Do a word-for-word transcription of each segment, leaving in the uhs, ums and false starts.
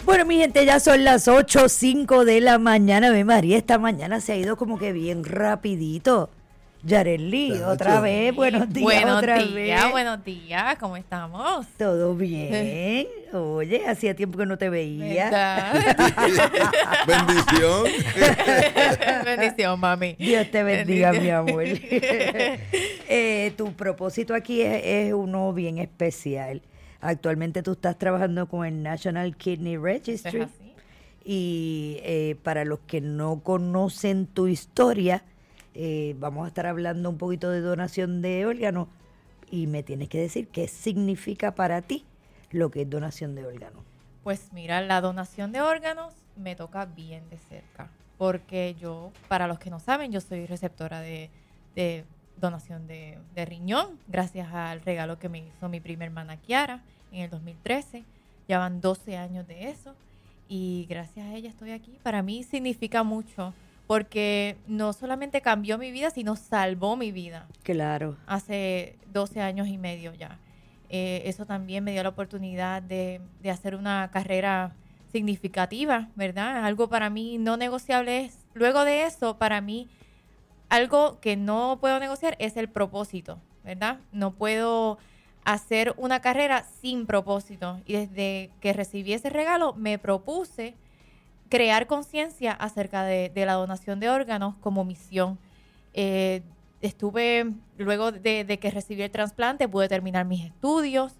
Bueno, mi gente, ya son las ocho o cinco de la mañana. Ve, María, esta mañana se ha ido como que bien rapidito. Yareli, Chacho. otra vez, buenos días, Buenos otra días, vez. buenos días, ¿cómo estamos? ¿Todo bien? Oye, hacía tiempo que no te veía. ¿Verdad? Bendición. Bendición, mami. Dios te bendiga, Bendición. mi amor. Eh, tu propósito aquí es, es uno bien especial. Actualmente tú estás trabajando con el National Kidney Registry. ¿Es así? Y eh, para los que no conocen tu historia, eh, vamos a estar hablando un poquito de donación de órganos y me tienes que decir qué significa para ti lo que es donación de órganos. Pues mira, la donación de órganos me toca bien de cerca, porque yo, para los que no saben, yo soy receptora de, de donación de, de riñón, gracias al regalo que me hizo mi prima hermana Kiara en el dos mil trece. Ya van doce años de eso y gracias a ella estoy aquí. Para mí significa mucho, porque no solamente cambió mi vida, sino salvó mi vida Claro. hace doce años y medio ya. Eh, eso también me dio la oportunidad de, de hacer una carrera significativa, ¿verdad? Algo para mí no negociable es, luego de eso, para mí, algo que no puedo negociar es el propósito, ¿verdad? No puedo hacer una carrera sin propósito. Y desde que recibí ese regalo, me propuse crear conciencia acerca de, de la donación de órganos como misión. Eh, estuve, luego de, de que recibí el trasplante, pude terminar mis estudios,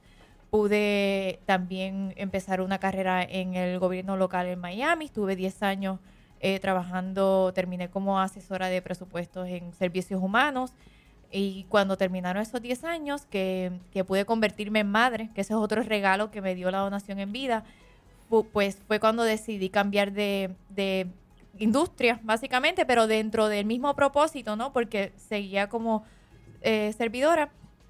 pude también empezar una carrera en el gobierno local en Miami, estuve diez años eh, trabajando, terminé como asesora de presupuestos en servicios humanos, y cuando terminaron esos diez años, que, que pude convertirme en madre, que ese es otro regalo que me dio la donación en vida, pues fue cuando decidí cambiar de, de industria, básicamente, pero dentro del mismo propósito, ¿no? Porque seguía como eh, servidora.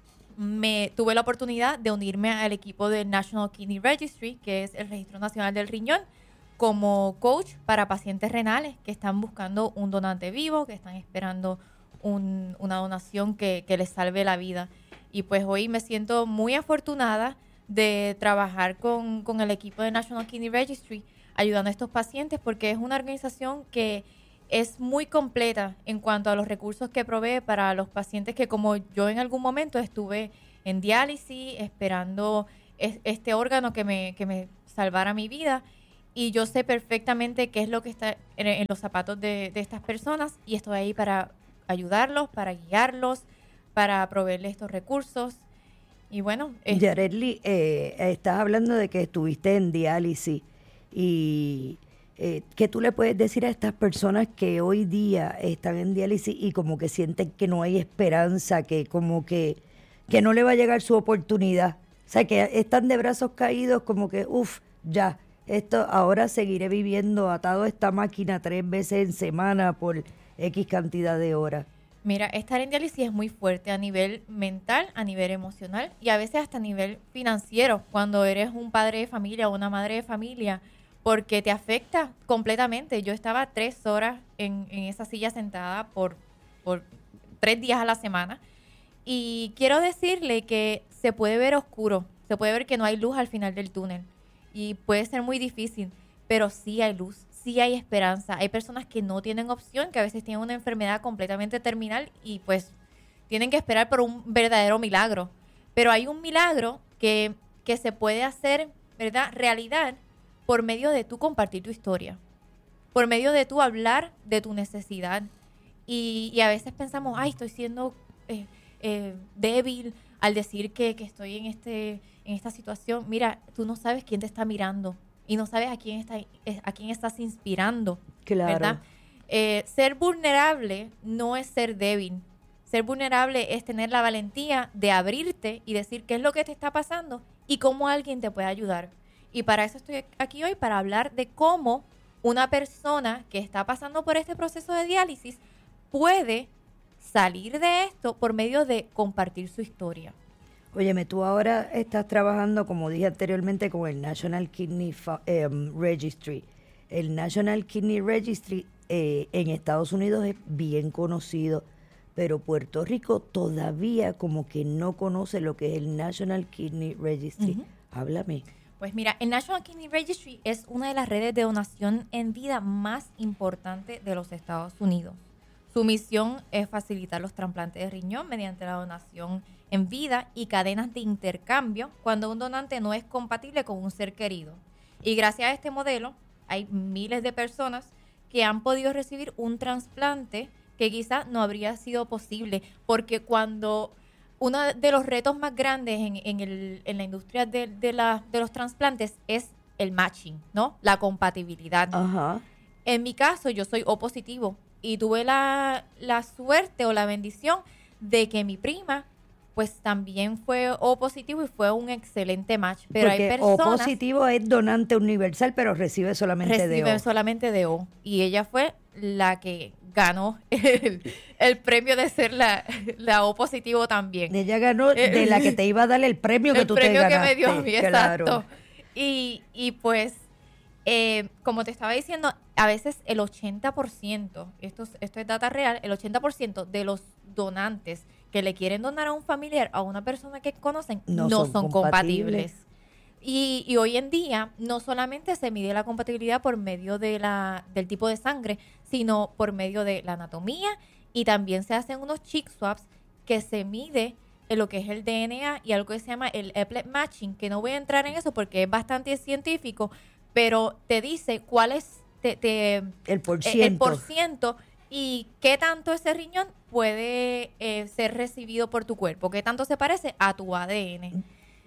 Me tuve la oportunidad de unirme al equipo del National Kidney Registry, que es el Registro Nacional del Riñón, como coach para pacientes renales que están buscando un donante vivo, que están esperando un, una donación que, que les salve la vida. Y pues hoy me siento muy afortunada de trabajar con, con el equipo de National Kidney Registry, ayudando a estos pacientes, porque es una organización que es muy completa en cuanto a los recursos que provee para los pacientes que, como yo en algún momento estuve en diálisis esperando es, este órgano que me, que me salvara mi vida, y yo sé perfectamente qué es lo que está en, en los zapatos de, de estas personas, y estoy ahí para ayudarlos, para guiarlos, para proveerles estos recursos. Y bueno, eh, Yareli, eh, estás hablando de que estuviste en diálisis y eh, ¿qué tú le puedes decir a estas personas que hoy día están en diálisis y como que sienten que no hay esperanza, que como que, que no le va a llegar su oportunidad? O sea, que están de brazos caídos como que, uff, ya, esto ahora seguiré viviendo atado a esta máquina tres veces en semana por X cantidad de horas. Mira, estar en diálisis es muy fuerte a nivel mental, a nivel emocional y a veces hasta a nivel financiero cuando eres un padre de familia o una madre de familia, porque te afecta completamente. Yo estaba tres horas en, en esa silla sentada por, por tres días a la semana, y quiero decirle que se puede ver oscuro, se puede ver que no hay luz al final del túnel y puede ser muy difícil, pero sí hay luz. Sí hay esperanza. Hay personas que no tienen opción, que a veces tienen una enfermedad completamente terminal y pues tienen que esperar por un verdadero milagro. Pero hay un milagro que, que se puede hacer, ¿verdad?, realidad por medio de tú compartir tu historia, por medio de tú hablar de tu necesidad. Y, y a veces pensamos, ay, estoy siendo eh, eh, débil al decir que, que estoy en, este, en esta situación. Mira, tú no sabes quién te está mirando. Y no sabes a quién está, a quién estás inspirando, Claro. ¿verdad? Eh, ser vulnerable no es ser débil. Ser vulnerable es tener la valentía de abrirte y decir qué es lo que te está pasando y cómo alguien te puede ayudar. Y para eso estoy aquí hoy, para hablar de cómo una persona que está pasando por este proceso de diálisis puede salir de esto por medio de compartir su historia. Óyeme, tú ahora estás trabajando, como dije anteriormente, con el National Kidney Fa- um, Registry. El National Kidney Registry eh, en Estados Unidos es bien conocido, pero Puerto Rico todavía como que no conoce lo que es el National Kidney Registry. Uh-huh. Háblame. Pues mira, el National Kidney Registry es una de las redes de donación en vida más importantes de los Estados Unidos. Su misión es facilitar los trasplantes de riñón mediante la donación en vida y cadenas de intercambio cuando un donante no es compatible con un ser querido. Y gracias a este modelo hay miles de personas que han podido recibir un trasplante que quizás no habría sido posible, porque cuando uno de los retos más grandes en, en, el, en la industria de, de, la, de los trasplantes es el matching, ¿no? La compatibilidad. Ajá. En mi caso, yo soy O positivo y tuve la, la suerte o la bendición de que mi prima pues también fue O positivo y fue un excelente match. Pero Porque hay personas... O positivo es donante universal, pero recibe solamente recibe de O. solamente de O. Y ella fue la que ganó el, el premio de ser la, la O positivo también. Ella ganó de la que te iba a dar el premio que el tú premio te ganaste. que me dio a mí, claro. exacto. Y, y pues, eh, como te estaba diciendo, a veces el ochenta por ciento, esto, es- esto es data real, el ochenta por ciento de los donantes que le quieren donar a un familiar, a una persona que conocen, No no, son son, compatibles. compatibles. Y, y hoy en día no solamente se mide la compatibilidad por medio de la, del tipo de sangre, sino por medio de la anatomía, y también se hacen unos chick swaps que se mide en lo que es el D N A y algo que se llama el Eplet Matching, que no voy a entrar en eso porque es bastante científico, pero te dice cuál es te, te- El por eh, ciento. el por ciento y qué tanto ese riñón puede eh, ser recibido por tu cuerpo, qué tanto se parece a tu A D N.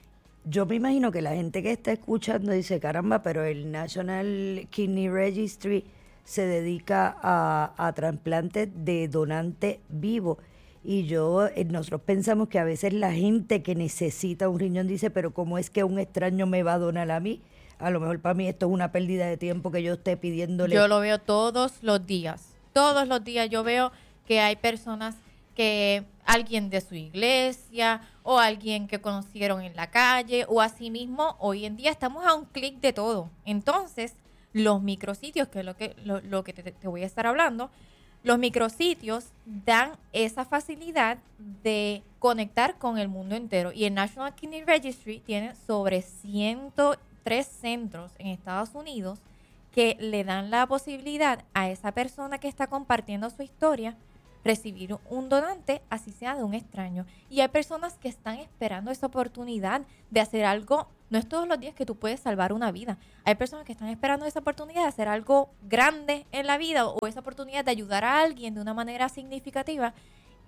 Yo me imagino que la gente que está escuchando dice, caramba, pero el National Kidney Registry se dedica a, a trasplantes de donante vivo. Y yo, eh, nosotros pensamos que a veces la gente que necesita un riñón dice, pero ¿cómo es que un extraño me va a donar a mí? A lo mejor para mí esto es una pérdida de tiempo que yo esté pidiéndole. Yo lo veo todos los días. Todos los días yo veo que hay personas que alguien de su iglesia o alguien que conocieron en la calle o asimismo hoy en día estamos a un clic de todo. Entonces, los micrositios, que es lo que, lo, lo que te, te voy a estar hablando, los micrositios dan esa facilidad de conectar con el mundo entero. Y el National Kidney Registry tiene sobre ciento tres centros en Estados Unidos que le dan la posibilidad a esa persona que está compartiendo su historia recibir un donante, así sea de un extraño. Y hay personas que están esperando esa oportunidad de hacer algo. No es todos los días que tú puedes salvar una vida. Hay personas que están esperando esa oportunidad de hacer algo grande en la vida o esa oportunidad de ayudar a alguien de una manera significativa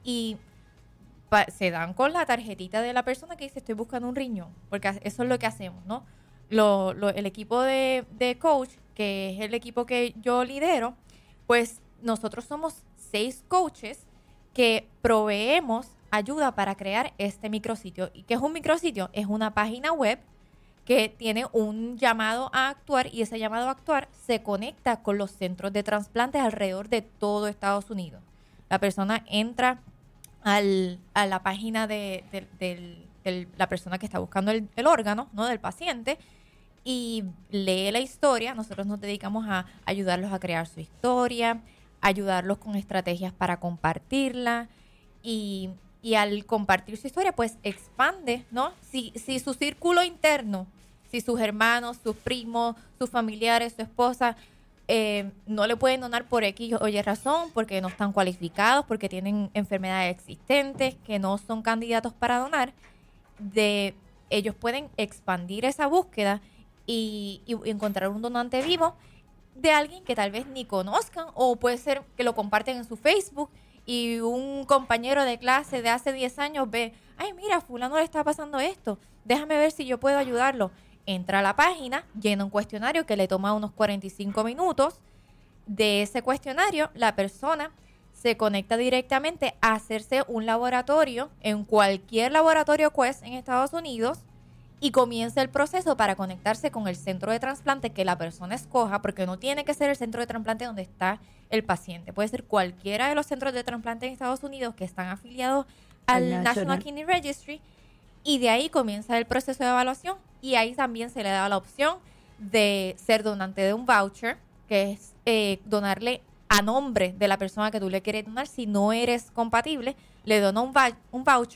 y pa- se dan con la tarjetita de la persona que dice estoy buscando un riñón, porque eso es lo que hacemos, ¿no? Lo, lo- el equipo de, de coach, que es el equipo que yo lidero, pues nosotros somos seis coaches que proveemos ayuda para crear este micrositio. ¿Y qué es un micrositio? Es una página web que tiene un llamado a actuar y ese llamado a actuar se conecta con los centros de trasplantes alrededor de todo Estados Unidos. La persona entra al, a la página de, de- del- del- la persona que está buscando el, el órgano, ¿no? Del paciente, y lee la historia. Nosotros nos dedicamos a ayudarlos a crear su historia, ayudarlos con estrategias para compartirla y, y al compartir su historia pues expande, ¿no? Si, si su círculo interno, si sus hermanos, sus primos, sus familiares, su esposa eh, no le pueden donar por X o Y razón, porque no están cualificados, porque tienen enfermedades existentes, que no son candidatos para donar, de ellos pueden expandir esa búsqueda y, y encontrar un donante vivo de alguien que tal vez ni conozcan o puede ser que lo comparten en su Facebook y un compañero de clase de hace diez años ve, ay mira, fulano le está pasando esto, déjame ver si yo puedo ayudarlo. Entra a la página, llena un cuestionario que le toma unos cuarenta y cinco minutos. De ese cuestionario, la persona se conecta directamente a hacerse un laboratorio en cualquier laboratorio Quest en Estados Unidos y comienza el proceso para conectarse con el centro de trasplante que la persona escoja, porque no tiene que ser el centro de trasplante donde está el paciente. Puede ser cualquiera de los centros de trasplante en Estados Unidos que están afiliados al Al National, National. Kidney Registry y de ahí comienza el proceso de evaluación y ahí también se le da la opción de ser donante de un voucher, que es eh, donarle a nombre de la persona que tú le quieres donar. Si no eres compatible, le dona un, va- un voucher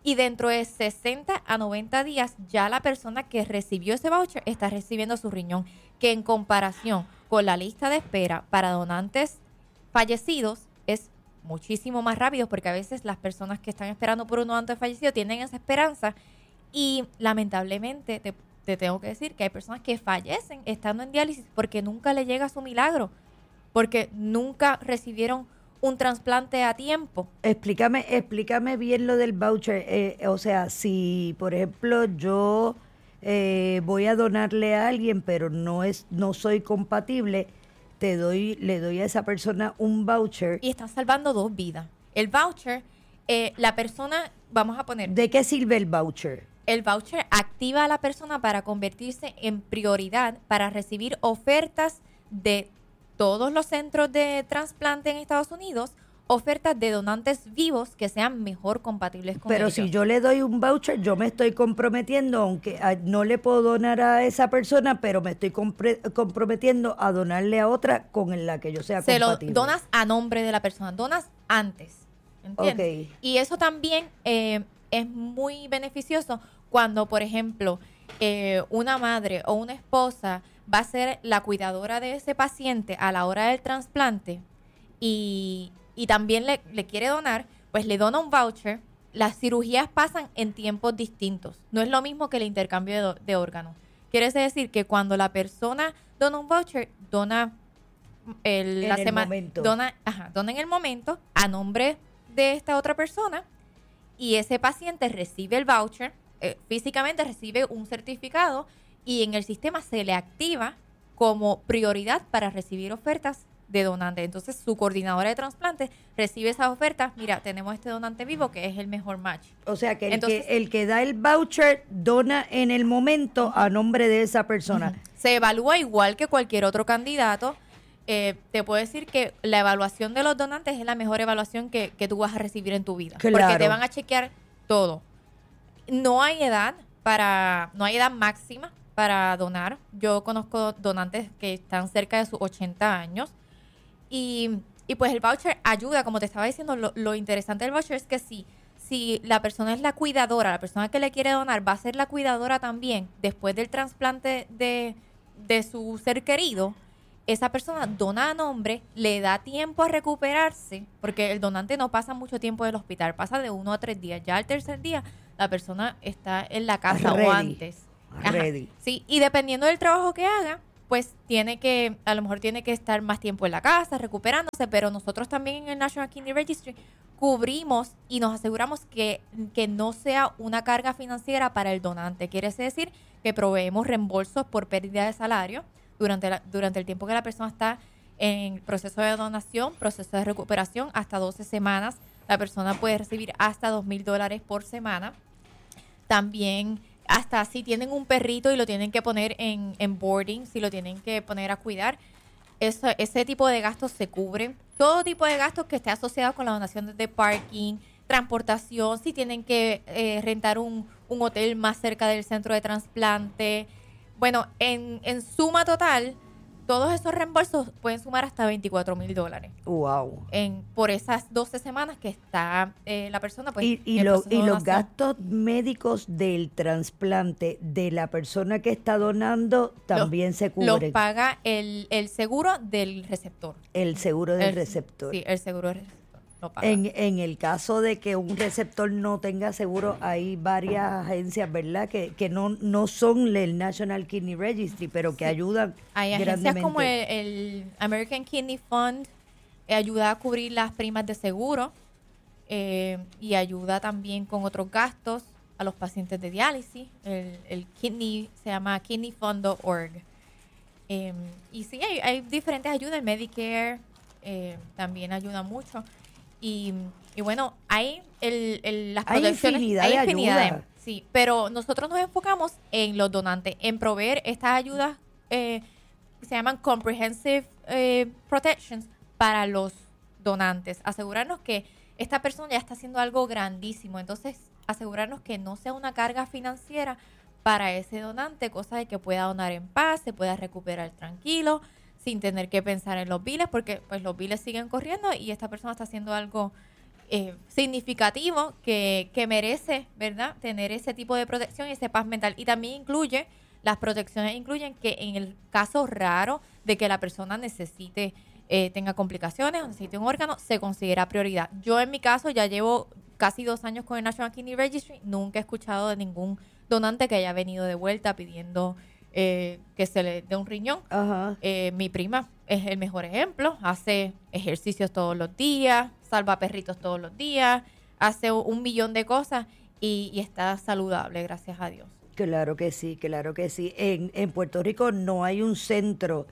Y dentro de sesenta a noventa días, ya la persona que recibió ese voucher está recibiendo su riñón, que en comparación con la lista de espera para donantes fallecidos es muchísimo más rápido, porque a veces las personas que están esperando por un donante fallecido tienen esa esperanza y lamentablemente te, te tengo que decir que hay personas que fallecen estando en diálisis porque nunca le llega su milagro, porque nunca recibieron un trasplante a tiempo. Explícame, explícame bien lo del voucher. Eh, o sea, si, por ejemplo, yo eh, voy a donarle a alguien, pero no es, no soy compatible, te doy, le doy a esa persona un voucher. Y están salvando dos vidas. El voucher, eh, la persona, vamos a poner... ¿De qué sirve el voucher? El voucher activa a la persona para convertirse en prioridad para recibir ofertas de todos los centros de trasplante en Estados Unidos, ofertas de donantes vivos que sean mejor compatibles con Pero ellos. si yo le doy un voucher, yo me estoy comprometiendo, aunque a, no le puedo donar a esa persona, pero me estoy compre, comprometiendo a donarle a otra con la que yo sea Se compatible. lo donas a nombre de la persona, donas antes, ¿entiendes? Okay. Y eso también eh, es muy beneficioso cuando, por ejemplo, eh, una madre o una esposa va a ser la cuidadora de ese paciente a la hora del trasplante y, y también le, le quiere donar, pues le dona un voucher. Las cirugías pasan en tiempos distintos. No es lo mismo que el intercambio de, de órganos. Quiere decir que cuando la persona dona un voucher, dona el, en la el semana, momento. dona, ajá, dona en el momento a nombre de esta otra persona y ese paciente recibe el voucher, eh, físicamente recibe un certificado y en el sistema se le activa como prioridad para recibir ofertas de donante. Entonces, su coordinadora de trasplante recibe esas ofertas. Mira, tenemos este donante vivo que es el mejor match. O sea, que el, Entonces, que el que da el voucher dona en el momento a nombre de esa persona. Uh-huh. Se evalúa igual que cualquier otro candidato. Eh, te puedo decir que la evaluación de los donantes es la mejor evaluación que, que tú vas a recibir en tu vida. Claro. Porque te van a chequear todo. No hay edad para, no hay edad máxima para donar. Yo conozco donantes que están cerca de sus ochenta años y, y pues el voucher ayuda, como te estaba diciendo, lo, lo interesante del voucher es que si, si la persona es la cuidadora, la persona que le quiere donar va a ser la cuidadora también después del trasplante de, de su ser querido, esa persona dona a nombre, le da tiempo a recuperarse, porque el donante no pasa mucho tiempo en el hospital, pasa de uno a tres días. Ya al tercer día la persona está en la casa Ready. o antes. Ajá. Ready. Sí, y dependiendo del trabajo que haga, pues tiene que, a lo mejor tiene que estar más tiempo en la casa, recuperándose, pero nosotros también en el National Kidney Registry cubrimos y nos aseguramos que, que no sea una carga financiera para el donante. Quiere decir que proveemos reembolsos por pérdida de salario durante, la, durante el tiempo que la persona está en proceso de donación, proceso de recuperación, hasta doce semanas. La persona puede recibir hasta dos mil dólares por semana. También hasta si tienen un perrito y lo tienen que poner en, en boarding, si lo tienen que poner a cuidar, eso, ese tipo de gastos se cubren. Todo tipo de gastos que esté asociado con la donación de parking, transportación, si tienen que eh, rentar un, un hotel más cerca del centro de trasplante. Bueno, en, en suma total, todos esos reembolsos pueden sumar hasta veinticuatro mil dólares. Wow. En, por esas doce semanas que está eh, la persona. Pues, Y, y, en lo- proceso de y los donación. gastos médicos del trasplante de la persona que está donando también Los- se Los cubren. paga el, el seguro del receptor. El seguro del El- receptor. Sí, el seguro del receptor lo paga. En, en el caso de que un receptor no tenga seguro, hay varias agencias, ¿verdad? Que, que no, no son el National Kidney Registry, pero que Sí. ayudan Hay agencias grandemente. como el, el American Kidney Fund, eh, ayuda a cubrir las primas de seguro eh, y ayuda también con otros gastos a los pacientes de diálisis. El, el kidney se llama kidney fund punto org. Eh, y sí, hay, hay diferentes ayudas. El Medicare eh, también ayuda mucho. Y, y bueno, hay el, el- las Hay protecciones. infinidad hay de infinidad ayudas. Sí, pero nosotros nos enfocamos en los donantes, en proveer estas ayudas eh, que se llaman Comprehensive eh, Protections para los donantes. Asegurarnos que esta persona ya está haciendo algo grandísimo. Entonces, asegurarnos que no sea una carga financiera para ese donante, cosa de que pueda donar en paz, se pueda recuperar tranquilo, sin tener que pensar en los biles, porque pues los biles siguen corriendo y esta persona está haciendo algo eh, significativo que, que merece, ¿verdad?, tener ese tipo de protección y ese paz mental. Y también incluye, las protecciones incluyen que en el caso raro de que la persona necesite, eh, tenga complicaciones o necesite un órgano, se considera prioridad. Yo en mi caso ya llevo casi dos años con el National Kidney Registry, nunca he escuchado de ningún donante que haya venido de vuelta pidiendo eh, que se le dé un riñón. Ajá. Eh, mi prima es el mejor ejemplo, hace ejercicios todos los días, salva perritos todos los días, hace un millón de cosas y, y está saludable, gracias a Dios. Claro que sí, claro que sí. En, en Puerto Rico no hay un centro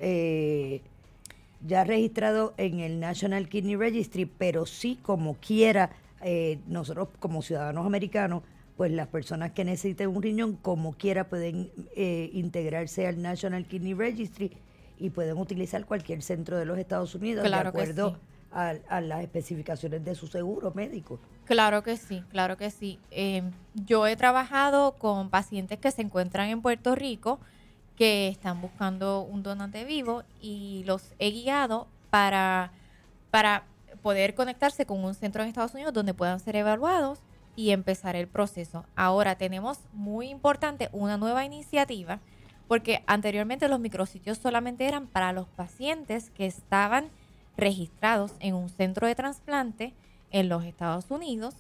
eh, ya registrado en el National Kidney Registry, pero sí, como quiera, eh, nosotros como ciudadanos americanos, pues las personas que necesiten un riñón, como quiera, pueden eh, integrarse al National Kidney Registry y pueden utilizar cualquier centro de los Estados Unidos Claro de acuerdo que sí. a, a las especificaciones de su seguro médico. Claro que sí, claro que sí. Eh, yo he trabajado con pacientes que se encuentran en Puerto Rico que están buscando un donante vivo y los he guiado para, para poder conectarse con un centro en Estados Unidos donde puedan ser evaluados y empezar el proceso. Ahora tenemos, muy importante, una nueva iniciativa, porque anteriormente los micrositios solamente eran para los pacientes que estaban registrados en un centro de trasplante en los Estados Unidos,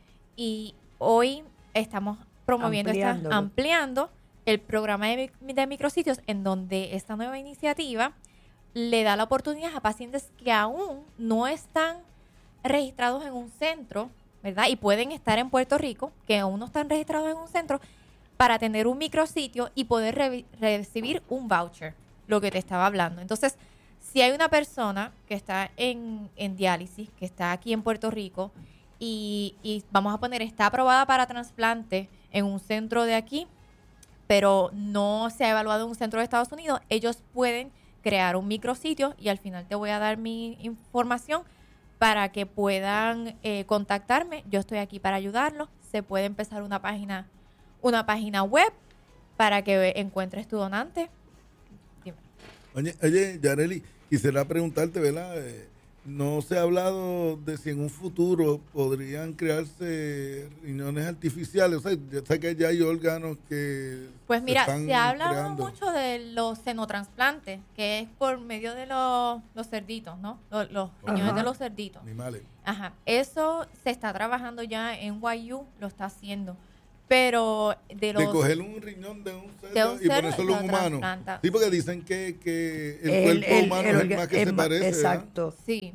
y hoy estamos promoviendo, esta, ampliando el programa de, de micrositios, en donde esta nueva iniciativa le da la oportunidad a pacientes que aún no están registrados en un centro, ¿verdad? Y pueden estar en Puerto Rico, que aún no están registrados en un centro, para tener un micrositio y poder re- recibir un voucher, lo que te estaba hablando. Entonces, si hay una persona que está en, en diálisis, que está aquí en Puerto Rico, y, y vamos a poner, está aprobada para trasplante en un centro de aquí, pero no se ha evaluado en un centro de Estados Unidos, ellos pueden crear un micrositio, y al final te voy a dar mi información para que puedan eh, contactarme. Yo estoy aquí para ayudarlos. Se puede empezar una página, una página web para que encuentres tu donante. Dime. Oye, oye, Yareli, quisiera preguntarte, ¿verdad? Eh, no se ha hablado de si en un futuro podrían crearse riñones artificiales. O sea, yo sé que ya hay órganos que Pues mira, se, están se ha hablado creando. mucho de los xenotransplantes, que es por medio de los, los cerditos, ¿no? Los, los riñones Ajá. de los cerditos. Animales. Ajá. Eso se está trabajando ya en Y U, lo está haciendo. Pero de los... De coger un riñón de un cerdo de un y cerdo ponérselo y a un lo humano. trasplanta. Sí, porque dicen que, que el, El- cuerpo el- humano el es el orga- más que es se ma- parece. ¿verdad? Exacto. Sí.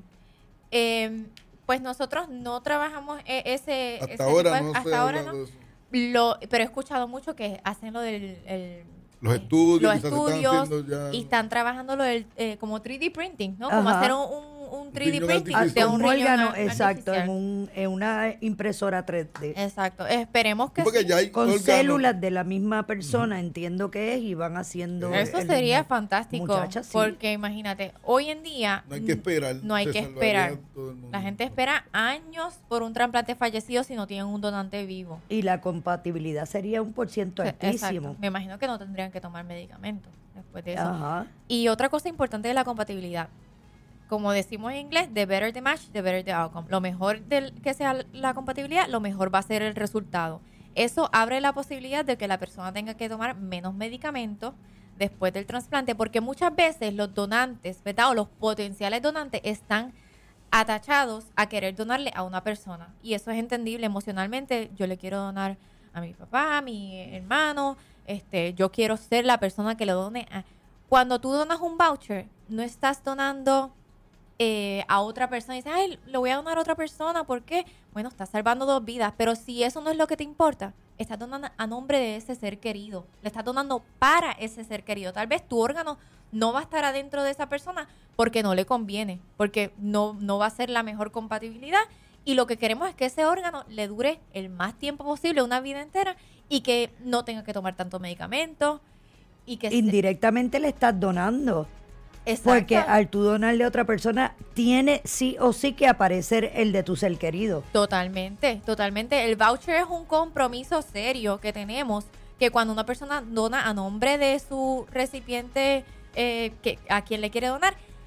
Eh, pues nosotros no trabajamos e- ese... Hasta ese ahora tipo de- no hasta se ahora habla no. de eso. Lo, pero he escuchado mucho que hacen lo del... el- Los eh, estudios, los quizás se están estudios haciendo ya. y están trabajando lo del eh, como tres D printing, ¿no? Como Ajá. hacer un, un, un tres D riñón printing artificial. de Hasta un un riñón órgano, ar- exacto, en, artificial. un, en una impresora tres D. Exacto. Esperemos que Sí, porque sí. ya hay Con órganos. células de la misma persona, entiendo que es, y van haciendo... Eso el- sería fantástico, Muchacha, sí. porque imagínate, hoy en día No hay que esperar. no hay se que salvaría esperar. todo el mundo. La gente espera años por un trasplante fallecido si no tienen un donante vivo. Y la compatibilidad sería un por ciento altísimo. Exacto. Me imagino que no tendrían que tomar medicamentos después de eso. Ajá. Y otra cosa importante de la compatibilidad. Como decimos en inglés, the better the match, the better the outcome. Lo mejor del que sea la compatibilidad, lo mejor va a ser el resultado. Eso abre la posibilidad de que la persona tenga que tomar menos medicamentos después del trasplante, porque muchas veces los donantes, ¿verdad? O los potenciales donantes están atachados a querer donarle a una persona. Y eso es entendible emocionalmente. Yo le quiero donar a mi papá, a mi hermano, este, yo quiero ser la persona que le done a... Cuando tú donas un voucher, no estás donando eh, a otra persona y dices, ay, le voy a donar a otra persona, ¿por qué? Bueno, estás salvando dos vidas, pero si eso no es lo que te importa, estás donando a nombre de ese ser querido, le estás donando para ese ser querido. Tal vez tu órgano no va a estar adentro de esa persona porque no le conviene, porque no, no va a ser la mejor compatibilidad, y lo que queremos es que ese órgano le dure el más tiempo posible, una vida entera, y que no tenga que tomar tanto medicamento, y que se- Indirectamente le estás donando. Exacto. Porque al tú donarle a otra persona, tiene sí o sí que aparecer el de tu ser querido. Totalmente, totalmente. El voucher es un compromiso serio que tenemos, que cuando una persona dona a nombre de su recipiente, eh, que, a quien le quiere donar,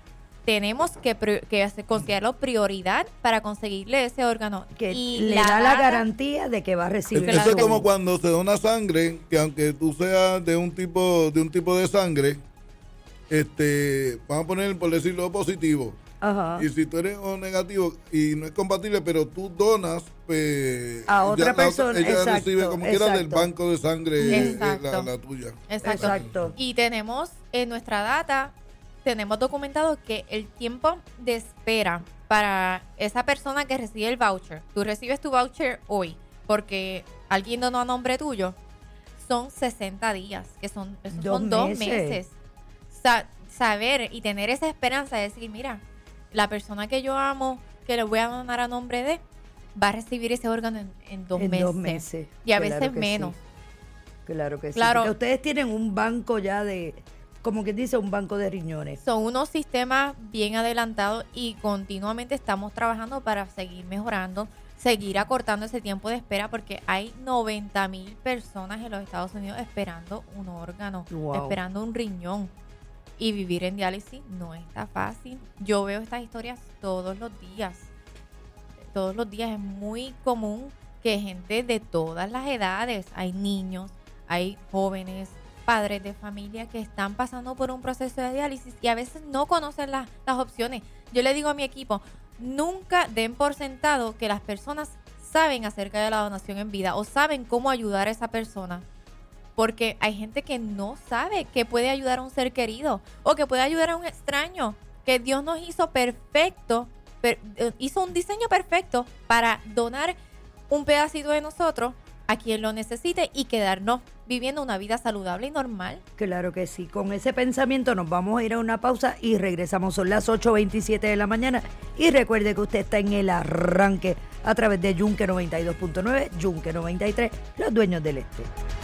tenemos que, que considerarlo prioridad para conseguirle ese órgano. Que y le la da la data, garantía de que va a recibir. Eso Claro es que como sí. cuando se dona sangre, que aunque tú seas de un tipo de un tipo de sangre, este, vamos a poner, por decirlo, positivo. Ajá. Y si tú eres O negativo y no es compatible, pero tú donas, pues A otra ya la persona, ella exacto, recibe como quiera del exacto. banco de sangre eh, Exacto. la, la tuya. Exacto. Exacto. Y tenemos en nuestra data, tenemos documentado que el tiempo de espera para esa persona que recibe el voucher, tú recibes tu voucher hoy porque alguien donó a nombre tuyo, son sesenta días, que son, esos Dos son dos meses. meses. Sa- saber y tener esa esperanza de decir, mira, la persona que yo amo, que le voy a donar a nombre de, va a recibir ese órgano en, en dos En meses. dos meses. Y a Claro veces que menos. sí. Claro que sí. Claro. Porque ustedes tienen un banco ya de, como quien dice, un banco de riñones. Son unos sistemas bien adelantados y continuamente estamos trabajando para seguir mejorando, seguir acortando ese tiempo de espera porque hay noventa mil personas en los Estados Unidos esperando un órgano, Wow. esperando un riñón. Y vivir en diálisis no está fácil. Yo veo estas historias todos los días. Todos los días es muy común que gente de todas las edades, hay niños, hay jóvenes, padres de familia que están pasando por un proceso de diálisis y a veces no conocen las, las opciones. Yo le digo a mi equipo, nunca den por sentado que las personas saben acerca de la donación en vida o saben cómo ayudar a esa persona. Porque hay gente que no sabe que puede ayudar a un ser querido o que puede ayudar a un extraño, que Dios nos hizo perfecto, per, eh, hizo un diseño perfecto para donar un pedacito de nosotros a quien lo necesite y quedarnos viviendo una vida saludable y normal. Claro que sí. Con ese pensamiento nos vamos a ir a una pausa y regresamos. Son las ocho veintisiete de la mañana. Y recuerde que usted está en el arranque a través de Yunque noventa y dos punto nueve, Yunque noventa y tres, los dueños del este.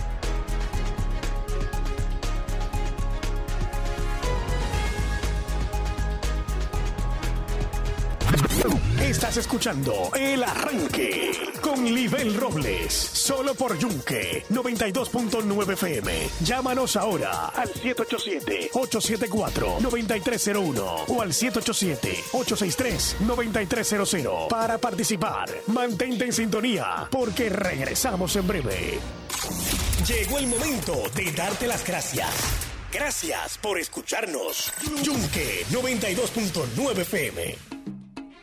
Estás escuchando El Arranque con Libel Robles, solo por Yunque noventa y dos punto nueve F M. Llámanos ahora al siete ocho siete, ocho siete cuatro, nueve tres cero uno o al siete ocho siete, ocho seis tres, nueve tres cero cero para participar. Mantente en sintonía porque regresamos en breve. Llegó el momento de darte las gracias. Gracias por escucharnos. Yunque noventa y dos punto nueve F M.